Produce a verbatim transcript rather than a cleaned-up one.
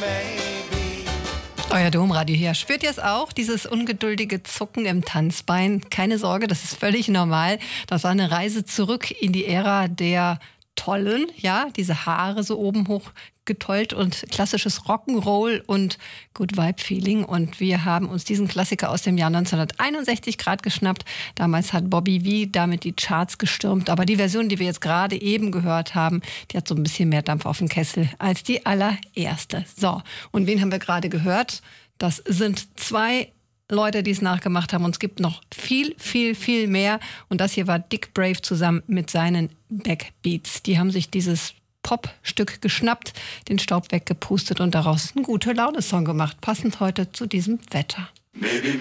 Euer Domradio hier. Spürt ihr es auch, dieses ungeduldige Zucken im Tanzbein? Keine Sorge, das ist völlig normal. Das war eine Reise zurück in die Ära der Tollen, ja, diese Haare so oben hoch getollt und klassisches Rock'n'Roll und Good Vibe Feeling. Und wir haben uns diesen Klassiker aus dem Jahr neunzehnhunderteinundsechzig gerade geschnappt. Damals hat Bobby Vee damit die Charts gestürmt. Aber die Version, die wir jetzt gerade eben gehört haben, die hat so ein bisschen mehr Dampf auf dem Kessel als die allererste. So, und wen haben wir gerade gehört? Das sind zwei Leute, die es nachgemacht haben. Und es gibt noch viel, viel, viel mehr. Und das hier war Dick Brave zusammen mit seinen Backbeats. Die haben sich dieses Popstück geschnappt, den Staub weggepustet und daraus einen gute Laune-Song gemacht. Passend heute zu diesem Wetter. Maybe